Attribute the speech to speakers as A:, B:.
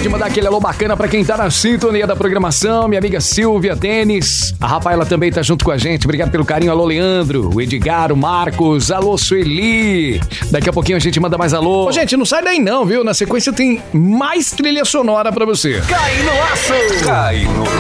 A: de mandar aquele alô bacana pra quem tá na sintonia da programação, minha amiga Silvia Denis. A Rafaela também tá junto com a gente. Obrigado pelo carinho. Alô, Leandro, o Edgar, o Marcos. Alô, Sueli. Daqui a pouquinho a gente manda mais alô. Ô, gente, não sai daí não, viu? Na sequência tem mais trilha sonora pra você.
B: Cai no laço! Cai no